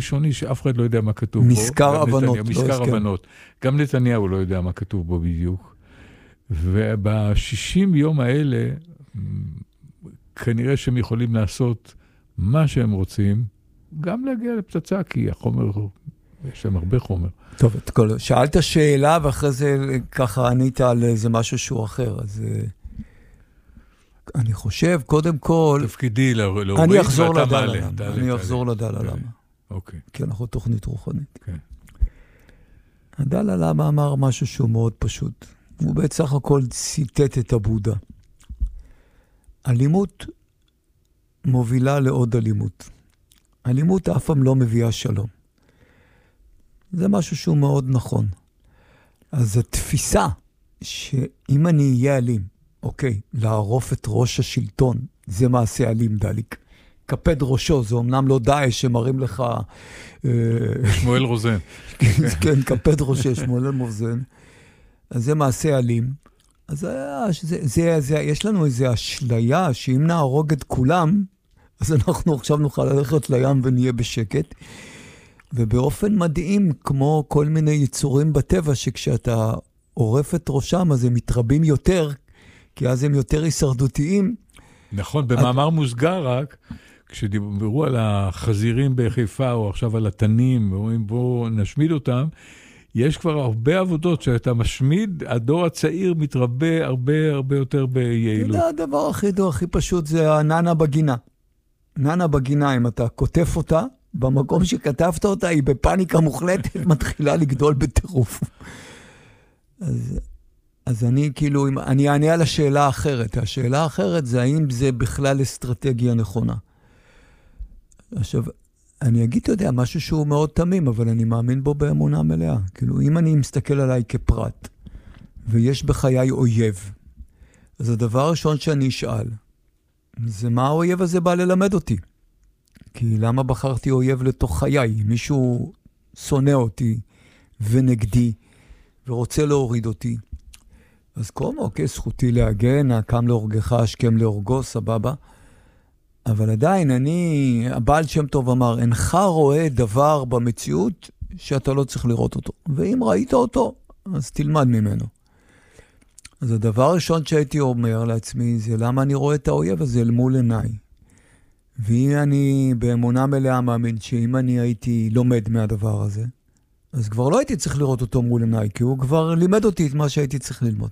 ראשוני שאף אחד לא יודע מה כתוב בו. מזכר הבנות. מזכר הבנות. גם נתניהו לא יודע מה כתוב בו בדיוק. וב-60 יום האלה, כנראה שהם יכולים לעשות מה שהם רוצים, גם להגיע לפצצה, כי החומר, יש להם הרבה חומר. טוב, שאלת שאלה, ואחרי זה ככה ענית על איזה משהו שהוא אחר, אז אני חושב, קודם כל, תפקידי להוריד, אני אחזור לדלה למה. אוקיי. כי אנחנו תוכנית רוחנית. כן. הדלה למה אמר משהו שהוא מאוד פשוט. הוא בסך הכל ציטט את הבודה. אלימות מובילה לעוד אלימות. אלימות אף פעם לא מביאה שלום. זה משהו שהוא מאוד נכון. אז התפיסה שאם אני אהיה אלים, אוקיי, לערוף את ראש השלטון, זה מעשה אלים דליק. קפד ראשו, זה אמנם לא דאעש שמראים לך... שמואל רוזן. כן, קפד ראשו, שמואל רוזן. אז זה מעשה אלים. אז יש לנו איזו אשליה שאם נהרוג את כולם, אז אנחנו עכשיו נוכל ללכת לים ונהיה בשקט. ובאופן מדהים, כמו כל מיני יצורים בטבע, שכשאתה עורף את ראשם, אז הם מתרבים יותר, כי אז הם יותר הישרדותיים. נכון, במאמר מוסגר רק, כשדיברו על החזירים בחיפה, או עכשיו על התנים, ואומרים בואו נשמיד אותם, יש כבר הרבה עבודות שאתה משמיד, הדור הצעיר מתרבה הרבה יותר ביעילות. הדבר הכי פשוט זה הננה בגינה. ננה בגינה, אם אתה כותף אותה, במקום שכתבת אותה, היא בפאניקה מוחלטת, מתחילה לגדול בטירוף. אז אני כאילו, אני אענה על השאלה האחרת. השאלה האחרת זה האם זה בכלל אסטרטגיה נכונה. עכשיו, אני אגיד, אתה יודע, משהו שהוא מאוד תמים, אבל אני מאמין בו באמונה מלאה. כאילו, אם אני מסתכל עליי כפרט, ויש בחיי אויב, אז הדבר הראשון שאני אשאל, זה מה האויב הזה בא ללמד אותי? כי למה בחרתי אויב לתוך חיי? מישהו שונא אותי ונגדי, ורוצה להוריד אותי. אז כמו, אוקיי, זכותי להגן, הקם להורגך, השכם להורגו, סבבה. אבל עדיין, הבעל שם טוב אמר, אינך רואה דבר במציאות שאתה לא צריך לראות אותו. ואם ראית אותו, אז תלמד ממנו. אז הדבר הראשון שהייתי אומר לעצמי, זה למה אני רואה את האויב הזה אל מול עיניי. ואם אני באמונה מלאה מאמין שאם אני הייתי לומד מהדבר הזה, אז כבר לא הייתי צריך לראות אותו מול עיניי, כי הוא כבר לימד אותי את מה שהייתי צריך ללמוד.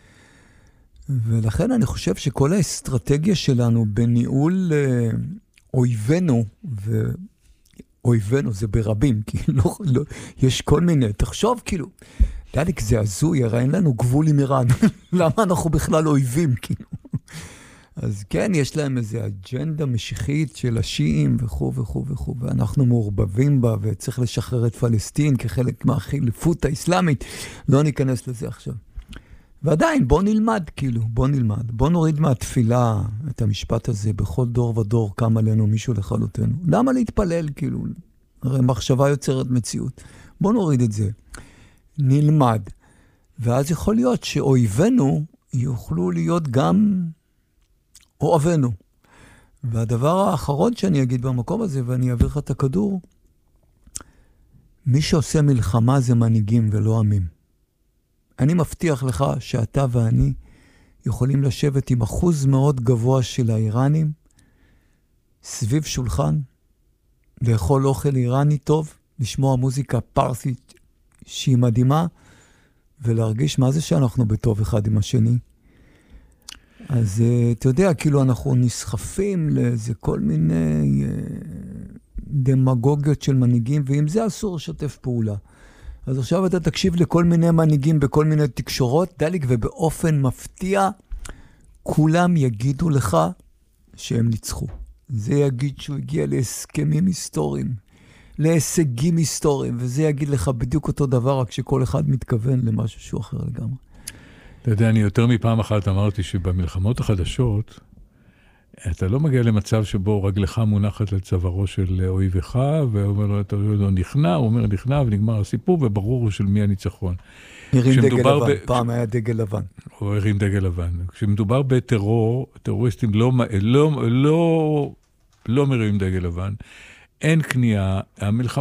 ולכן אני חושב שכל האסטרטגיה שלנו בניהול אויבינו, ואויבינו זה ברבים, כי לא, יש כל מיני, תחשוב כאילו, דליק זה הזוי, הרי אין לנו גבול עם איראן, למה אנחנו בכלל אויבים כאילו? אז כן, יש להם איזו אג'נדה משיחית של השיעים וכו' וכו' וכו', ואנחנו מעורבבים בה, וצריך לשחרר את פלסטין כחלק מהחילופות האסלאמית, לא ניכנס לזה עכשיו. ועדיין, בוא נלמד, כאילו, בוא נוריד מהתפילה את המשפט הזה, בכל דור ודור קם עלינו מישהו לכלותנו. למה להתפלל, כאילו? הרי מחשבה יוצרת מציאות. בוא נוריד את זה. נלמד. ואז יכול להיות שאויבינו יוכלו להיות גם אוהבינו. והדבר האחרון שאני אגיד במקום הזה, ואני אעביר לך את הכדור, מי שעושה מלחמה זה מנהיגים ולא עמים. אני מבטיח לך שאתה ואני יכולים לשבת עם אחוז מאוד גבוה של האיראנים, סביב שולחן, לאכול אוכל איראני טוב, לשמוע מוזיקה פרסית שהיא מדהימה, ולהרגיש מה זה שאנחנו בטוב אחד עם השני. אז אתה יודע, כאילו אנחנו נסחפים לאיזה כל מיני דמגוגיות של מנהיגים, ועם זה אסור לשתף פעולה. אז עכשיו אתה תקשיב לכל מיני מנהיגים בכל מיני תקשורות, דליק, ובאופן מפתיע, כולם יגידו לך שהם ניצחו. זה יגיד שהוא הגיע להסכמים היסטוריים, להישגים היסטוריים, וזה יגיד לך בדיוק אותו דבר, רק שכל אחד מתכוון למשהו שהוא אחר לגמרי. אתה יודע, אני יותר מפעם אחת אמרתי שבמלחמות החדשות, אתה לא מגיע למצב שבו רגלך מונחת לצווארו של אויבך, ואומר לו, אתה לא נכנע, הוא אומר נכנע, ונגמר הסיפור, וברור של מי הניצחון. הרים דגל לבן, פעם היה דגל לבן. או הרים דגל לבן. כשמדובר בטרור, טרוריסטים לא מרימים דגל לבן, אין כניעה, המלחמה